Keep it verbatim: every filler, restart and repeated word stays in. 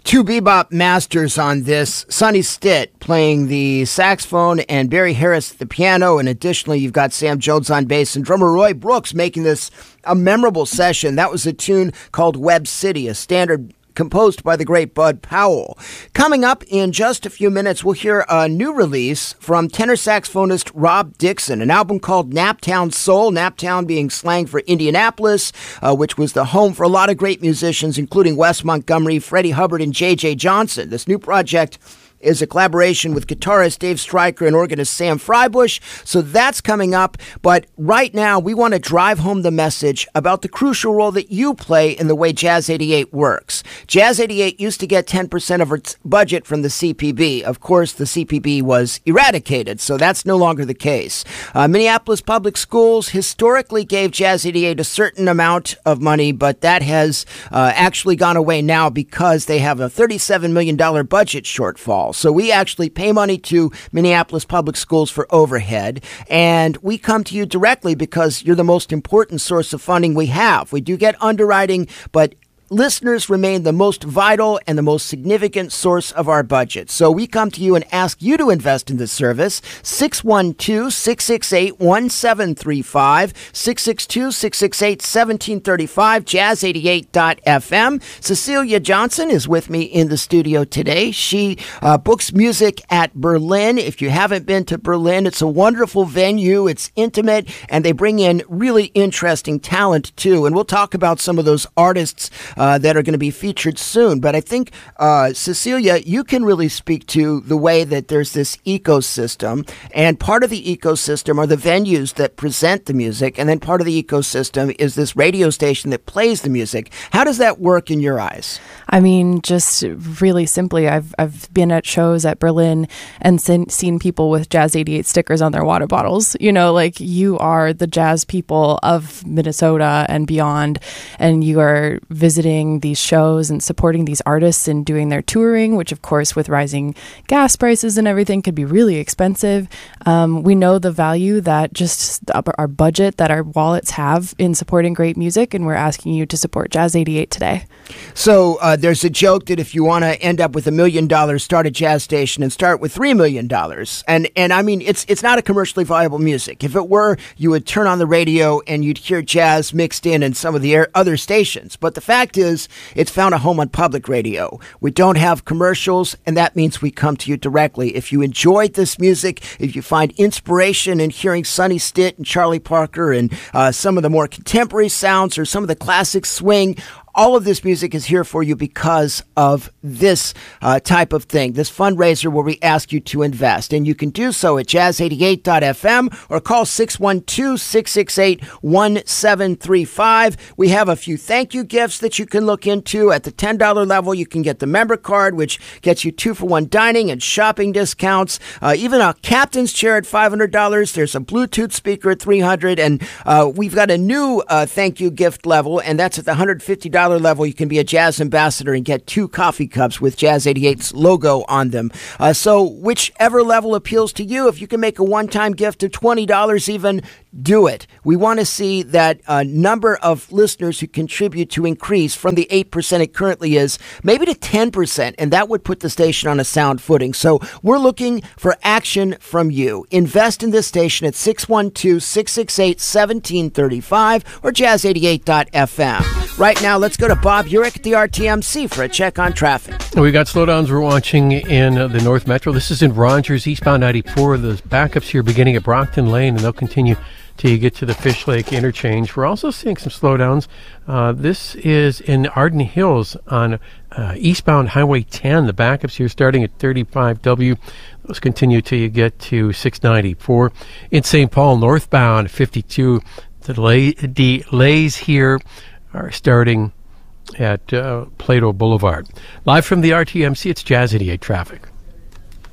Two bebop masters on this. Sonny Stitt playing the saxophone and Barry Harris at the piano. And additionally, you've got Sam Jones on bass and drummer Roy Brooks making this a memorable session. That was a tune called Web City, a standard composed by the great Bud Powell. Coming up in just a few minutes, we'll hear a new release from tenor saxophonist Rob Dixon, an album called Naptown Soul, Naptown being slang for Indianapolis, uh, which was the home for a lot of great musicians, including Wes Montgomery, Freddie Hubbard, and J J Johnson. This new project is a collaboration with guitarist Dave Stryker and organist Sam Freibush. So that's coming up. But right now, we want to drive home the message about the crucial role that you play in the way Jazz eighty-eight works. Jazz eighty-eight used to get ten percent of its budget from the C P B. Of course, the C P B was eradicated, so that's no longer the case. Uh, Minneapolis Public Schools historically gave Jazz eighty-eight a certain amount of money, but that has uh, actually gone away now because they have a thirty-seven million dollars budget shortfall. So we actually pay money to Minneapolis Public Schools for overhead, and we come to you directly because you're the most important source of funding we have. We do get underwriting, but listeners remain the most vital and the most significant source of our budget. So we come to you and ask you to invest in this service. six one two, six six eight, one seven three five, six six two, six six eight, one seven three five, jazz eighty-eight dot f m. Cecilia Johnson is with me in the studio today. She uh, books music at Berlin. If you haven't been to Berlin, it's a wonderful venue. It's intimate, and they bring in really interesting talent, too. And we'll talk about some of those artists Uh, that are going to be featured soon. But I think, uh, Cecilia, you can really speak to the way that there's this ecosystem, and part of the ecosystem are the venues that present the music, and then part of the ecosystem is this radio station that plays the music. How does that work in your eyes? I mean, just really simply, I've I've been at shows at Berlin and seen, seen people with Jazz eighty-eight stickers on their water bottles. You know, like, you are the jazz people of Minnesota and beyond, and you are visiting these shows and supporting these artists and doing their touring, which of course with rising gas prices and everything could be really expensive. Um, we know the value that just our budget, that our wallets have in supporting great music, and we're asking you to support Jazz eighty-eight today. So uh, there's a joke that if you want to end up with a million dollars, start a jazz station and start with three million dollars. And and I mean, it's it's not a commercially viable music. If it were, you would turn on the radio and you'd hear jazz mixed in in some of the other stations. But the fact is, it's found a home on public radio. We don't have commercials, and that means we come to you directly. If you enjoyed this music, if you find inspiration in hearing Sonny Stitt and Charlie Parker and uh, some of the more contemporary sounds or some of the classic swing, all of this music is here for you because of this uh, type of thing, this fundraiser where we ask you to invest. And you can do so at jazz eighty-eight dot f m or call six one two, six six eight, one seven three five. We have a few thank you gifts that you can look into. At the ten dollars level, you can get the member card, which gets you two-for-one dining and shopping discounts. Uh, even a captain's chair at five hundred dollars. There's a Bluetooth speaker at three hundred dollars. And uh, we've got a new uh, thank you gift level, and that's at the one hundred fifty dollars level. You can be a jazz ambassador and get two coffee cups with Jazz eighty-eight's logo on them. Uh, so whichever level appeals to you, if you can make a one-time gift of twenty dollars even, do it. We want to see that uh, number of listeners who contribute to increase from the eight percent it currently is, maybe to ten percent, and that would put the station on a sound footing. So we're looking for action from you. Invest in this station at six one two, six six eight, one seven three five or jazz eighty-eight dot f m. Right now, let's go to Bob Urich at the R T M C for a check on traffic. We got slowdowns we're watching in uh, the North Metro. This is in Rogers, eastbound ninety-four. The backups here beginning at Brockton Lane, and they'll continue till you get to the Fish Lake interchange. We're also seeing some slowdowns. Uh, this is in Arden Hills on uh, eastbound Highway ten. The backups here starting at thirty-five W. Those continue till you get to six ninety-four. In Saint Paul, northbound fifty-two. The delay, delays here are starting at uh, Plato Boulevard. Live from the R T M C, it's Jazz eighty-eight traffic.